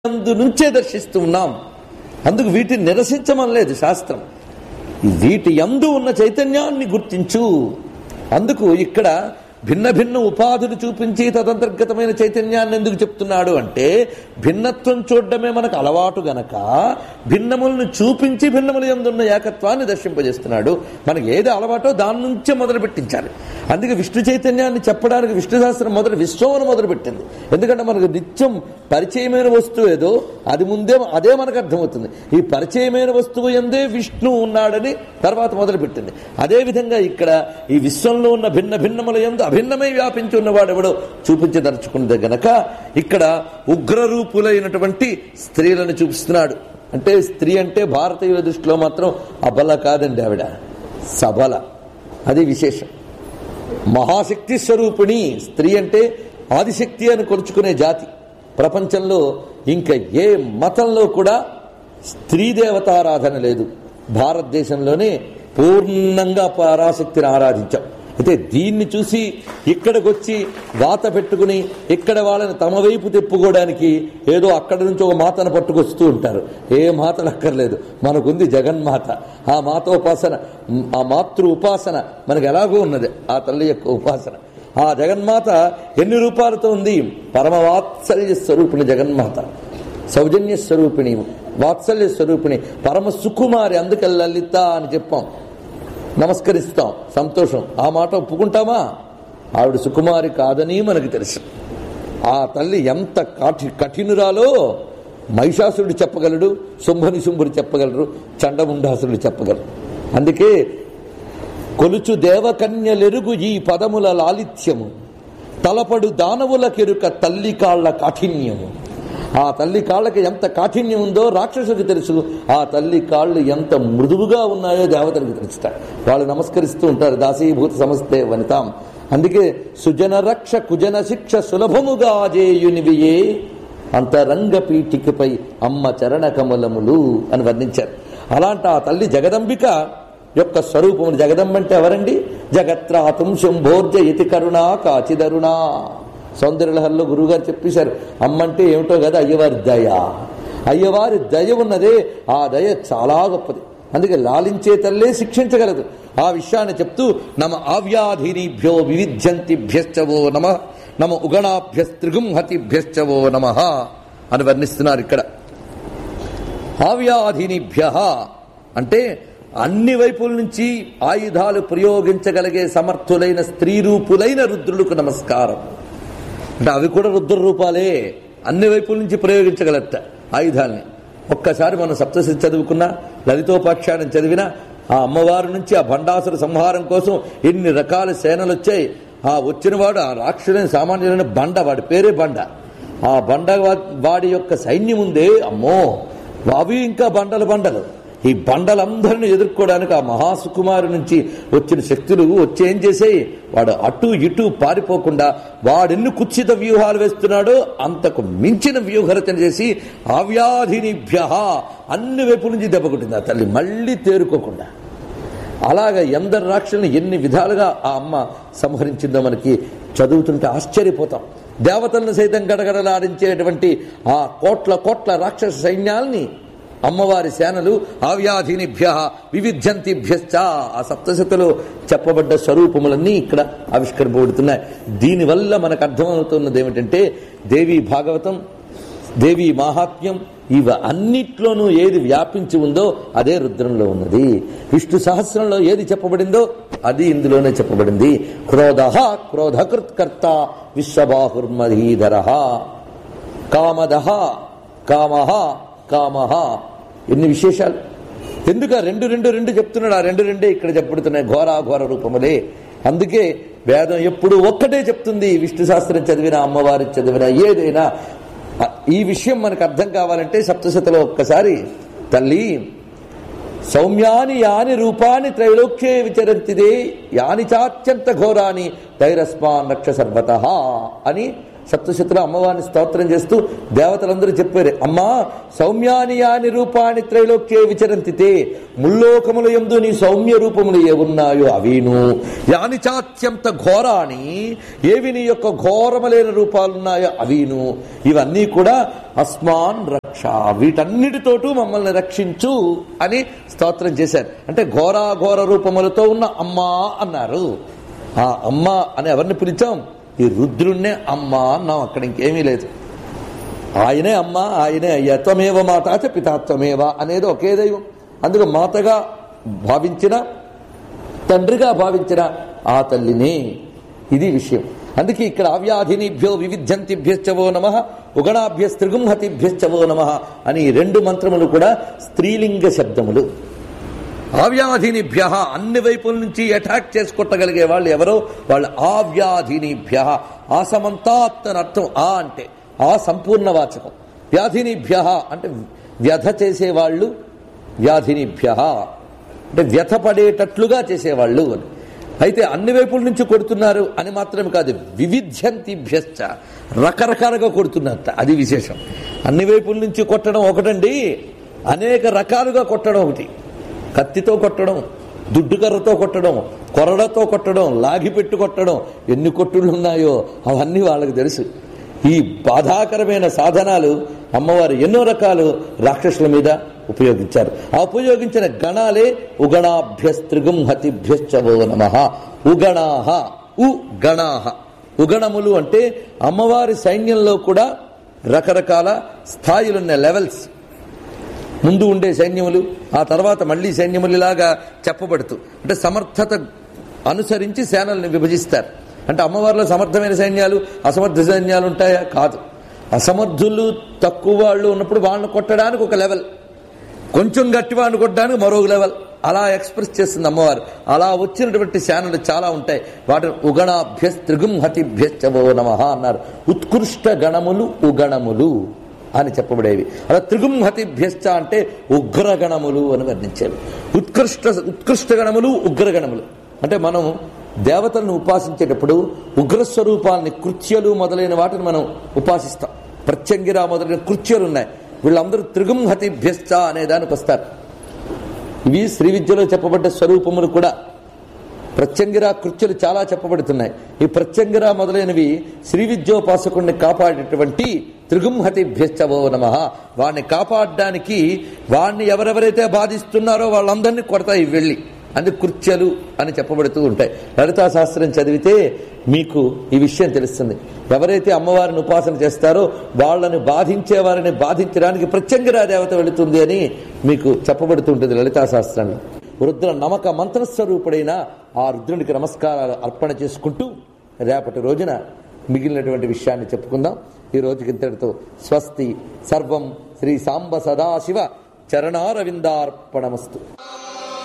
అందు నుంచే దర్శిస్తూ ఉన్నాం. అందుకు వీటిని నిరసించమనలేదు శాస్త్రం. వీటి యందు ఉన్న చైతన్యాన్ని గుర్తించు. అందుకు ఇక్కడ భిన్న భిన్న ఉపాధులు చూపించి తదంతర్గతమైన చైతన్యాన్ని ఎందుకు చెప్తున్నాడు అంటే, భిన్నత్వం చూడడమే మనకు అలవాటు గనక భిన్నములను చూపించి భిన్నముల యందున్న ఏకత్వాన్ని దర్శింపజేస్తున్నాడు. మనకి ఏది అలవాటో దాని నుంచే మొదలు పెట్టించాలి. అందుకే విష్ణు చైతన్యాన్ని చెప్పడానికి విష్ణు శాస్త్రం విశ్వం మొదలుపెట్టింది. ఎందుకంటే మనకు నిత్యం పరిచయమైన వస్తువు ఏదో అది ముందే అదే మనకు అర్థమవుతుంది. ఈ పరిచయమైన వస్తువు ఎందే విష్ణు ఉన్నాడని తర్వాత మొదలుపెట్టింది. అదేవిధంగా ఇక్కడ ఈ విశ్వంలో ఉన్న భిన్న భిన్నముల యందు అభిన్నమై వ్యాపించి ఉన్నవాడెవడో చూపించదలుచుకున్నది గనక ఇక్కడ ఉగ్రరూపులైనటువంటి స్త్రీలను చూపిస్తున్నాడు. అంటే స్త్రీ అంటే భారతీయ దృష్టిలో మాత్రం అబల కాదండి, ఆవిడ సబల. అది విశేషం. మహాశక్తి స్వరూపిణి స్త్రీ అంటే ఆదిశక్తి అని కొలుచుకునే జాతి. ప్రపంచంలో ఇంకా ఏ మతంలో కూడా స్త్రీ దేవతారాధన లేదు. భారతదేశంలోనే పూర్ణంగా పరాశక్తిని ఆరాధించాం. అయితే దీన్ని చూసి ఇక్కడికి వచ్చి వాత పెట్టుకుని ఇక్కడ వాళ్ళని తమ వైపు తిప్పుకోవడానికి ఏదో అక్కడి నుంచి ఒక మాతను పట్టుకొస్తూ ఉంటారు. ఏ మాతలు అక్కర్లేదు, మనకుంది జగన్మాత. ఆ మాతోపాసన, ఆ మాతృ ఉపాసన మనకు ఎలాగో ఉన్నది, ఆ తల్లి యొక్క ఉపాసన. ఆ జగన్మాత ఎన్ని రూపాలతో ఉంది? పరమ వాత్సల్య స్వరూపిణి జగన్మాత, సౌజన్య స్వరూపిణి, వాత్సల్య స్వరూపిణి, పరమ సుకుమారి. అందుకే లలిత అని చెప్పాం, నమస్కరిస్తాం, సంతోషం. ఆ మాట ఒప్పుకుంటామా? ఆవిడ సుకుమారి కాదని మనకు తెలుసు. ఆ తల్లి ఎంత కఠినురాలో మహిషాసురుడు చెప్పగలడు, శుంభుడు చెప్పగలరు, చండముండాసురుడు చెప్పగలరు. అందుకే కొలుచు దేవకన్యలెరుగు ఈ పదముల లాలిత్యము, తలపడు దానవులకెరుక తల్లి కాళ్ల కాఠిన్యము. ఆ తల్లి కాళ్ళకి ఎంత కాఠిన్యం ఉందో రాక్షసుడికి తెలుసు. ఆ తల్లి కాళ్ళు ఎంత మృదువుగా ఉన్నాయో దేవతలకు తెలుస్తాయి. వాళ్ళు నమస్కరిస్తూ ఉంటారు, దాసీభూత సమస్తే వనితాం. అందుకే సుజన రక్ష కుజన శిక్ష సులభముగా జేయునివియే అంతరంగ పీఠికపై అమ్మ చరణ కమలములు అని వర్ణించారు. అలాంటి ఆ తల్లి జగదంబిక యొక్క స్వరూపములు. జగదంబ అంటే ఎవరండి? జగత్రాతుం శంభోర్జ ఇతి కరుణా కాచిదరుణా. సౌందర్యలహరిలో గురువుగారు చెప్పేశారు, అమ్మంటే ఏమిటో కదా, అయ్యవారి దయ. అయ్యవారి దయ ఉన్నదే, ఆ దయ చాలా గొప్పది. అందుకే లాలించే తల్లే శిక్షించగలదు. ఆ విషయాన్ని చెప్తూ నమ ఆవ్యాధినిభ్యో వివిధ్యంతిభ్యశ్చవో నమ, నమ ఉగణాభ్యస్త్రిగుంహతిభ్యశ్చవో నమ అని వర్ణిస్తున్నారు ఇక్కడ. ఆవ్యాధినిభ్య అంటే అన్ని వైపుల నుంచి ఆయుధాలు ప్రయోగించగలిగే సమర్థులైన స్త్రీ రూపులైన రుద్రులకు నమస్కారం. అంటే అవి కూడా రుద్ర రూపాలే, అన్ని వైపుల నుంచి ప్రయోగించగలట ఆయుధాలని. ఒక్కసారి మనం సప్తశతి చదువుకున్నా, లలితోపాఖ్యానం చదివినా, ఆ అమ్మవారి నుంచి ఆ భండాసుర సంహారం కోసం ఎన్ని రకాల సేనలు వచ్చాయి. ఆ వచ్చినవాడు ఆ రాక్షసులైన సామాన్యులైన బండ, వాడి పేరే బండ. ఆ బండ వాడి యొక్క సైన్యం ఉందే, అమ్మో అవి ఇంకా బండలు. ఈ బండలందరినీ ఎదుర్కోవడానికి ఆ మహాసుకుమారు నుంచి వచ్చిన శక్తులు వచ్చి ఏం చేసాయి, వాడు అటు ఇటు పారిపోకుండా వాడెన్ని కుత్సిత వ్యూహాలు వేస్తున్నాడో అంతకు మించిన వ్యూహరచన చేసి ఆవ్యాధినిభ్య అన్ని వైపుల నుంచి దెబ్బకొట్టింది ఆ తల్లి, మళ్ళీ తేరుకోకుండా. అలాగా ఎందరు రాక్షసులను ఎన్ని విధాలుగా ఆ అమ్మ సంహరించిందో మనకి చదువుతుంటే ఆశ్చర్యపోతాం. దేవతలను సైతం గడగడలాడించేటువంటి ఆ కోట్ల రాక్షస సైన్యాల్ని అమ్మవారి సేనలు ఆవ్యాధినిభ్య వివిధ్యంతిభ్యశ్చ, ఆ సప్తశతిలో చెప్పబడ్డ స్వరూపములన్నీ ఇక్కడ ఆవిష్కరింపబడుతున్నాయి. దీనివల్ల మనకు అర్థమవుతున్నది ఏమిటంటే, దేవీ భాగవతం, దేవీ మాహాత్మ్యం, ఇవి అన్నిట్లోనూ ఏది వ్యాపించి ఉందో అదే రుద్రంలో ఉన్నది. విష్ణు సహస్రంలో ఏది చెప్పబడిందో అది ఇందులోనే చెప్పబడింది. క్రోధకృత్కర్త విశ్వబాహుర్మధీధర, కామదః కామః. ఎన్ని విశేషాలు! ఎందుకు రెండు చెప్తున్నాడు? ఆ రెండే ఇక్కడ చెప్పబడుతున్నాయి, ఘోర రూపములే. అందుకే వేదం ఎప్పుడు ఒక్కటే చెప్తుంది. విష్ణు శాస్త్రం చదివినా, అమ్మవారి చదివినా, ఏదైనా ఈ విషయం మనకు అర్థం కావాలంటే సప్తశతిలో ఒక్కసారి తల్లి సౌమ్యాని యాని రూపాని త్రైలోక్యే విచరంతిదే యాని చాత్యంత ఘోరాని తైరస్మాన్ రక్ష సర్వతః అని సప్తశతిలో అమ్మవారిని స్తోత్రం చేస్తూ దేవతలందరూ చెప్పారు, అమ్మా సౌమ్యాని యాని రూపాన్ని త్రైలోక్యే విచరంతితే, ముల్లోకముల యందు నీ సౌమ్య రూపములు ఏవున్నాయో అవిను, యాని చాత్యంత ఘోరాని ఏవి నీ యొక్క ఘోరములైన రూపాలున్నాయో అవిను, ఇవన్నీ కూడా అస్మాన్ రక్ష, వీటన్నిటితోటూ మమ్మల్ని రక్షించు అని స్తోత్రం చేశారు. అంటే ఘోరాఘోర రూపములతో ఉన్న అమ్మా అన్నారు. ఆ అమ్మ అని ఎవరిని పిలిచాం? ఈ రుద్రుణ్ణే అమ్మ అన్నాం. అక్కడ ఇంకేమీ లేదు. ఆయనే అమ్మ, ఆయనే అయ్యా. త్వమేవ మాతాచ పితాత్వమేవ అనేది ఒకే దైవం. అందుకు మాతగా భావించిన, తండ్రిగా భావించిన ఆ తల్లిని, ఇది విషయం. అందుకే ఇక్కడ అవ్యాధినిభ్యో వివిధ్యంతిభ్యశ్చవో నమః ఉగణాభ్యస్త్రిగుంహతిభ్యశ్చవో నమః అని 2 మంత్రములు కూడా స్త్రీలింగ శబ్దములు. ఆవ్యాధినిభ్య, అన్ని వైపుల నుంచి అటాక్ చేసుకొట్టగలిగే వాళ్ళు ఎవరో వాళ్ళు ఆవ్యాధినిభ్య. ఆసమంతాత్ అని అర్థం. ఆ అంటే ఆ సంపూర్ణ వాచకం. వ్యాధినిభ్య అంటే వ్యధ చేసేవాళ్ళు, వ్యాధినిభ్య అంటే వ్యథ పడేటట్లుగా చేసేవాళ్ళు అని. అయితే అన్ని వైపుల నుంచి కొడుతున్నారు అని మాత్రమే కాదు, వివిధ్యంతిభ్యశ్చ రకరకాలుగా కొడుతున్నట్ట, అది విశేషం. అన్ని వైపుల నుంచి కొట్టడం ఒకటండి, అనేక రకాలుగా కొట్టడం ఒకటి. కత్తితో కొట్టడం, దుడ్డుకర్రతో కొట్టడం, కొరడతో కొట్టడం, లాగిపెట్టు కొట్టడం, ఎన్ని కొట్టుళ్ళు ఉన్నాయో అవన్నీ వాళ్ళకి తెలుసు. ఈ బాధాకరమైన సాధనాలు అమ్మవారు ఎన్నో రకాలు రాక్షసుల మీద ఉపయోగించారు. ఆ ఉపయోగించిన గణాలే ఉగణాభ్యస్త్రిగుంహతిభ్యశ్చవో నమః. ఉగణాహ, ఉగణాహ, ఉగణములు అంటే అమ్మవారి సైన్యంలో కూడా రకరకాల స్థాయిలున్న లెవెల్స్. ముందు ఉండే సైన్యములు, ఆ తర్వాత మళ్లీ సైన్యములు, ఇలాగా చెప్పబడుతూ అంటే సమర్థత అనుసరించి సేనల్ని విభజిస్తారు. అంటే అమ్మవారిలో సమర్థమైన సైన్యాలు, అసమర్థ సైన్యాలు ఉంటాయా? కాదు. అసమర్థులు, తక్కువ వాళ్ళు ఉన్నప్పుడు వాళ్ళని కొట్టడానికి ఒక లెవెల్, కొంచెం గట్టి వాళ్ళని కొట్టడానికి మరో లెవెల్, అలా ఎక్స్ప్రెస్ చేస్తుంది అమ్మవారు. అలా వచ్చినటువంటి సేనలు చాలా ఉంటాయి. వాటిని ఉగణాభ్యస్త్రిగుంహతిభ్యశ్చవో నమః అన్నారు. ఉత్కృష్ట గణములు ఉగణములు అని చెప్పబడేవి. అలా త్రిగుంహతిభ్యశ్చ అంటే ఉగ్రగణములు అని వర్ణించేవి. ఉత్కృష్ట గణములు, ఉగ్రగణములు అంటే మనం దేవతలను ఉపాసించేటప్పుడు ఉగ్రస్వరూపాలని, కృత్యలు మొదలైన వాటిని మనం ఉపాసిస్తాం. ప్రత్యంగిరా మొదలైన కృత్యలు ఉన్నాయి. వీళ్ళందరూ త్రిగుంహతిభ్యశ్చ అనే దానికి వస్తారు. ఇవి శ్రీ విద్యలో చెప్పబడ్డ స్వరూపములు కూడా. ప్రత్యంగిరా కృత్యులు చాలా చెప్పబడుతున్నాయి. ఈ ప్రత్యంగిరా మొదలైనవి శ్రీ విద్యోపాసకుడిని కాపాడేటువంటి త్రిగుంహతిభ్యశ్చవో నమః. వాడిని కాపాడడానికి వాడిని ఎవరెవరైతే బాధిస్తున్నారో వాళ్ళందరినీ కొడతాయి వెళ్ళి. అందుకు కృత్యలు అని చెప్పబడుతూ ఉంటాయి. లలితా శాస్త్రం చదివితే మీకు ఈ విషయం తెలుస్తుంది. ఎవరైతే అమ్మవారిని ఉపాసన చేస్తారో వాళ్ళని బాధించే వారిని బాధించడానికి ప్రత్యంగిరా దేవత వెళుతుంది అని మీకు చెప్పబడుతుంటుంది లలితా శాస్త్రంలో. రుద్ర నమక మంత్రస్వరూపుడైన ఆ రుద్రునికి నమస్కారాలు అర్పణ చేసుకుంటూ రేపటి రోజున మిగిలినటువంటి విషయాన్ని చెప్పుకుందాం. ఈ రోజుకి ఇంతటితో స్వస్తి. సర్వం శ్రీ సాంబ సదాశివ చరణారవిందార్పణమస్తు.